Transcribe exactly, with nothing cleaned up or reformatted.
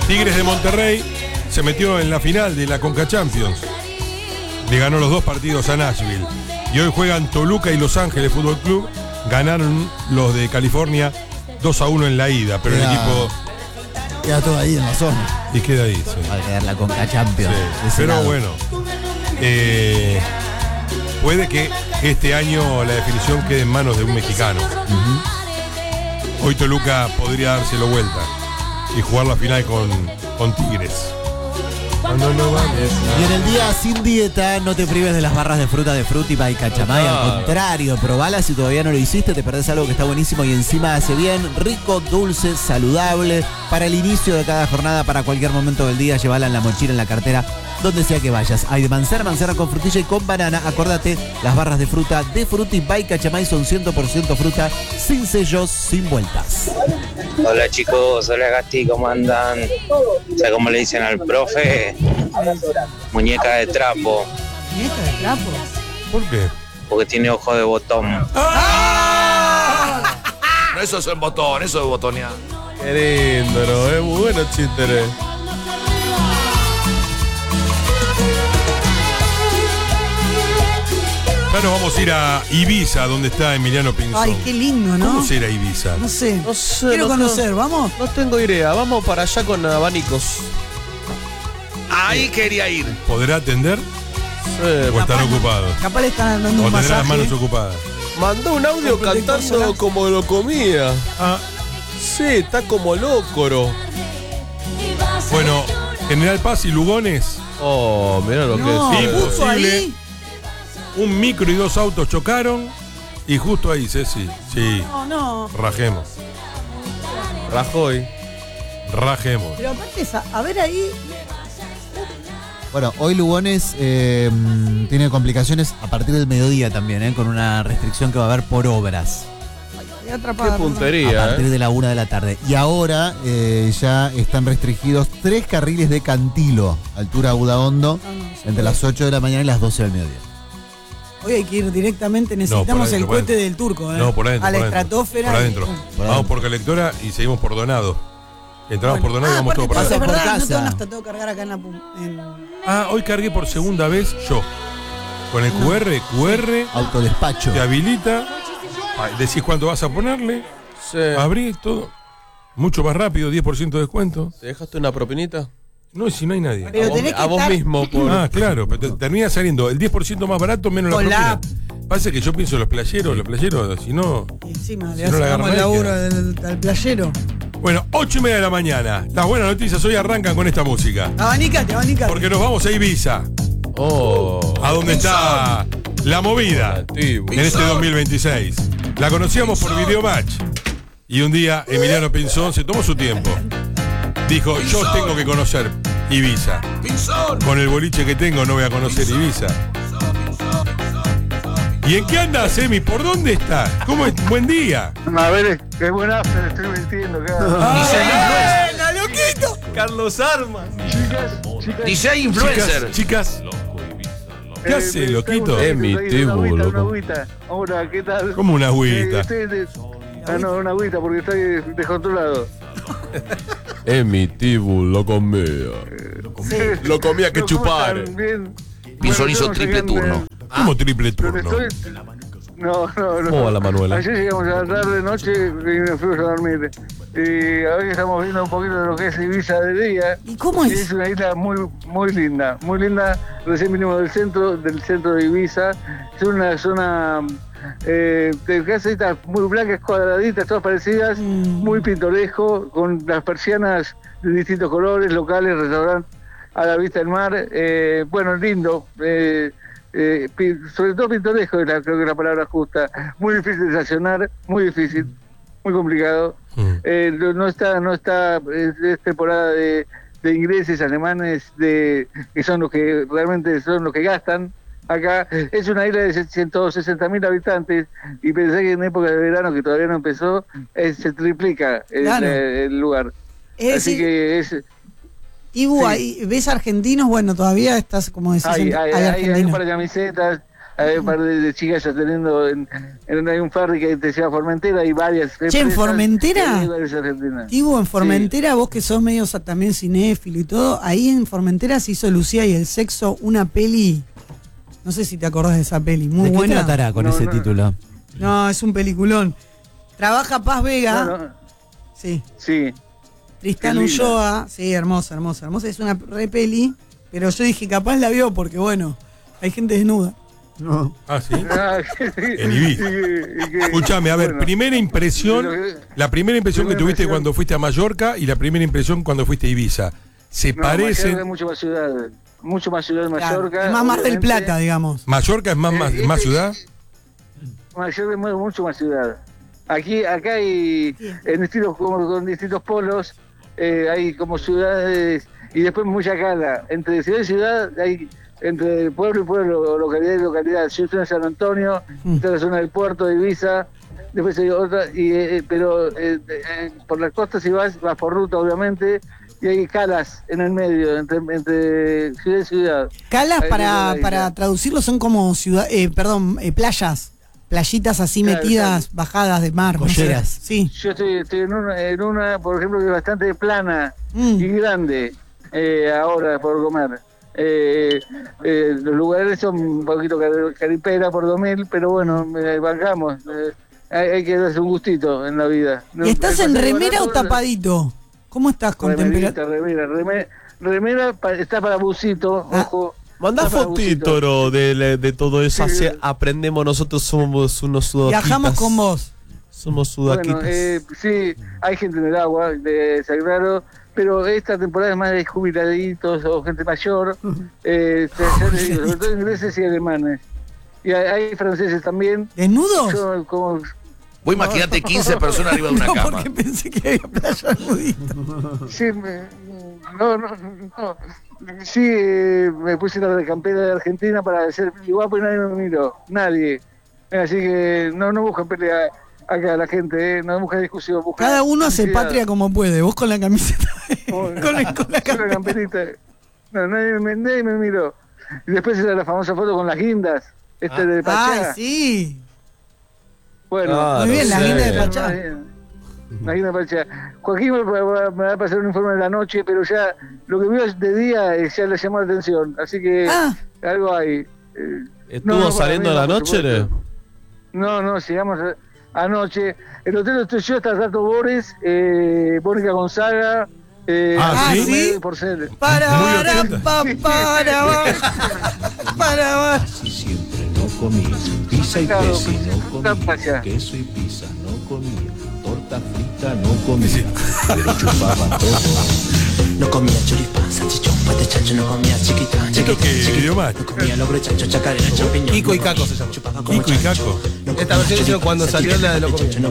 Tigres de Monterrey se metió en la final de la Conca Champions. Le ganó los dos partidos a Nashville. Y hoy juegan Toluca y Los Ángeles Fútbol Club. Ganaron los de California dos a uno en la ida, pero queda, el equipo... Queda todo ahí en la zona. Y queda ahí, sí. Va a quedar la Conca Champions. Sí, pero lado. Bueno, eh, puede que este año la definición quede en manos de un mexicano. Uh-huh. Hoy Toluca podría dárselo vuelta y jugar la final con, con Tigres. No, no vale. Y en el día sin dieta, no te prives de las barras de fruta de Frutti by Cachamay. Al contrario, probalas si todavía no lo hiciste, te perdés algo que está buenísimo y encima hace bien, rico, dulce, saludable. Para el inicio de cada jornada, para cualquier momento del día, llévala en la mochila, en la cartera, donde sea que vayas. Hay de manzana, manzana con frutilla y con banana. Acordate, las barras de fruta de Frutti by Cachamay son cien por ciento fruta, sin sellos, sin vueltas. Hola chicos, hola Gasti, ¿cómo andan? O sea, ¿cómo le dicen al profe? Muñeca de trapo. ¿Muñeca de trapo? ¿Por qué? Porque tiene ojo de botón. ¡Ah! No, eso es el botón, eso es botonear. Qué lindo, ¿no? Es muy bueno, Chitere. Ya nos vamos a ir a Ibiza, donde está Emiliano Pinzón. Ay, qué lindo, ¿no? ¿Cómo será Ibiza? No sé. No sé Quiero no conocer, tengo, ¿vamos? No tengo idea. Vamos para allá con abanicos. Ahí quería ir. ¿Podrá atender? Sí, ¿O están ocupados? Capaz le están dando ¿O un tendrá masaje. las manos ocupadas? Mandó un audio cantando como lo comía. Ah. Sí, está como lócoro. Bueno, General Paz y Lugones. Oh, mirá lo no, que es. justo ahí. Un micro y dos autos chocaron. Y justo ahí, Ceci. Sí. No, no. Rajemos. Rajoy. Rajemos. Pero aparte, a ver ahí. Bueno, hoy Lugones eh, tiene complicaciones a partir del mediodía también, eh, con una restricción que va a haber por obras. Qué puntería. A partir eh. de la una de la tarde. Y ahora eh, ya están restringidos tres carriles de Cantilo, altura Udaondo, Ah, no, sí, entre las ocho de la mañana y las doce del mediodía. Hoy hay que ir directamente, necesitamos No, por adentro, el por cohete adentro. del turco, ¿eh? No, por adentro. A la por adentro. estratosfera. Por adentro. y- Por Vamos por Colectora y seguimos por Donado. Entramos Bueno. por Donado y Ah, vamos todo por aparte, Pasa adentro. es por verdad, casa. No te, hasta tengo que cargar acá en la pum- en... Ah, hoy cargué por segunda vez yo. Con el Q R, Q R, Autodespacho. te habilita. ah, Decís cuánto vas a ponerle. Sí. Abrí todo. Mucho más rápido, diez por ciento de descuento. ¿Te dejaste una propinita? No, y si no hay nadie. Pero a vos, tenés que a vos estar- mismo. Por... Ah, claro, pero te- termina saliendo el diez por ciento más barato menos la Con la propina. Pasa que yo pienso en los playeros, los playeros, si no... Y encima, Si le no la sacamos el agarra laburo nadie. del, al playero. Bueno, ocho y media de la mañana. Las buenas noticias hoy arrancan con esta música. Abanicate, abanicate. Porque nos vamos a Ibiza, Oh. a donde está la movida Antiguo. en este dos mil veintiséis. La conocíamos por Videomatch. Y un día Emiliano Pinzón se tomó su tiempo. Dijo, yo tengo que conocer Ibiza. Pinzón. Con el boliche que tengo no voy a conocer Ibiza. ¿Y en qué andas, Emi? ¿Por dónde estás? ¿Cómo es? Buen día. A ver, qué buen after estoy mintiendo. ¡Buena, loquito! Carlos Armas. Chicas, chicas. D J influencer. Chicas, ¿qué hace, loquito? Emitivo, Una loco. agüita. Hola, ¿qué tal? ¿Cómo una agüita? Eh, estoy de- Ah, no, una agüita porque estoy descontrolado. Emitivo, lo comía. Lo comía que No, ¿cómo chupar. están? Bien. Pinzón Bueno, hizo yo no triple sé qué turno. anda- ¿Cómo triple Donde turno? estoy. No, no, no. ¿Cómo va la Manuela? Ayer llegamos a la tarde, noche y nos fuimos a dormir. Y hoy estamos viendo un poquito de lo que es Ibiza de día. ¿Y cómo Y es? es una isla muy, muy linda, muy linda. Recién vinimos del centro, del centro de Ibiza. Es una zona eh, de casitas muy blancas, cuadraditas, todas parecidas, Mm. muy pintoresco, con las persianas de distintos colores, locales, restaurantes a la vista del mar. Eh, bueno, lindo. Eh, eh, pi- sobre todo pintoresco, es la- creo que es la palabra justa. Muy difícil de estacionar, muy difícil, muy complicado. Mm. Eh, no no está, no está, es, es temporada de, de ingleses alemanes de que son los que realmente son los que gastan. Acá es una isla de ciento sesenta mil habitantes y pensé que en época de verano, que todavía no empezó, eh, se triplica el, Claro. eh, el lugar. Es Así decir, que es, Ibu, sí. ahí, ¿ves argentinos? Bueno, todavía estás, como decís, hay, en- hay, hay hay, hay un argentinos. par de camisetas, Hay un par de, de chicas atendiendo en, en hay un ferry que te lleva a Formentera, hay varias. Che, ¿en Formentera? Hay varias argentinas. Digo, en Formentera, vos que sos medio sa- también cinéfilo y todo, ahí en Formentera se hizo Lucía y el sexo, una peli. No sé si te acordás de esa peli, muy ¿De qué buena. tratará con No, ese no. título? No, es un peliculón. Trabaja Paz Vega. No, no, Sí. sí. Tristán Qué linda. Ulloa. Sí, hermosa, hermosa, hermosa. Es una re peli. Pero yo dije, capaz la vio porque, bueno, hay gente desnuda. No. Ah, sí. Ah, En Ibiza. y que- y que- Escuchame, a ver, bueno, primera impresión, lo que- la primera impresión que primera tuviste impresión. cuando fuiste a Mallorca y la primera impresión cuando fuiste a Ibiza. ¿Se no, Mallorca es parecen? mucho más ciudad. Mucho más ciudad de Claro, Mallorca. es más Mar del obviamente. Plata, digamos. ¿Mallorca es más, más, Eh, más este- ciudad? Mallorca es mu- mucho más ciudad. Aquí, acá hay en distintos, como con distintos polos, eh, hay como ciudades y después mucha cala. Entre ciudad y ciudad hay entre pueblo y pueblo, localidad y localidad. Yo estoy en San Antonio, Mm. esta es la zona del puerto de Ibiza, después hay otra, y, eh, pero eh, eh, por las costas si vas, vas por ruta obviamente, y hay calas en el medio, entre, entre ciudad y ciudad. Calas, Ahí para, ahí para está. traducirlo, son como ciudad, eh, perdón, eh, playas. Playitas así Claro, metidas, claro. bajadas de mar. no sé. Colleras. Sí. Yo estoy, estoy en, una, en una, por ejemplo, que es bastante plana Mm. y grande eh, ahora por comer. Eh, eh, los lugares son un poquito car- caripera por dos mil, pero bueno, eh, bancamos. Eh, hay, hay que darse un gustito en la vida. ¿Y estás El en paseo remera o barato, tapadito? ¿Cómo estás con Remerita, temperatura? remera, remera, remera pa- está para busito, Ah. ojo. Manda está para fotito, busito. bro, de, la- de todo eso. Sí, Así sí. aprendemos. Nosotros somos unos sudaquitas. Viajamos con vos. Somos sudaquitas. Bueno, eh, sí, hay gente en el agua, de Sagrado, pero esta temporada es más de jubiladitos o gente mayor, eh, ya les digo, sobre todo ingleses y alemanes. Y hay, hay franceses también. ¿Desnudos? Yo, como, Vos imaginate quince personas arriba de una No, cama. porque pensé que había playa nudista. sí, me- no, no, no. Sí, eh, me puse la de campera de Argentina para ser guapo y nadie me miró, nadie. Así que no, no buscan pelea acá la gente, eh, no buscan discusión. Buscan Cada uno hace felicidad. patria como puede. Vos con la camiseta. Con, con, la, con la con la campera. camperita. No, nadie me, nadie me miró. Y después era la famosa foto con las guindas. Este de Pachá. Ay, sí. Bueno, Claro, Muy bien, la sí. guinda de la Pachá. La guinda de Pachá. Joaquín me, va- me va a pasar un informe de la noche, pero ya lo que veo de día eh, ya le llamó la atención. Así que Ah. algo hay. Eh, ¿Estuvo no, no, para saliendo mí a la no, por noche? supuesto. ¿no? No, no, llegamos a- anoche. El hotel donde estoy yo está Rato Bores, eh, Mónica Gonzaga. Eh, Ah, ¿sí? Romero y Porcel. Para, Muy para, ochenta. pa, para, va. para, va. Y siempre no comía pizza y Claro, queso y no una comía playa. queso y pizza no comía torta frita no comía pero chupaba todo. No comía choripán, salchichón, pate chancho, no comía chiquitán, ¿Esto chiquitán, qué chiquitán. idioma? No comía logro, chancho, chacarera, champiñón. Kiko y Caco se llama. Chupaba como Kiko y chancho. Caco. No Esta comía versión hicieron choripán, cuando salió la de salchichón, Lo Comía. chancho, no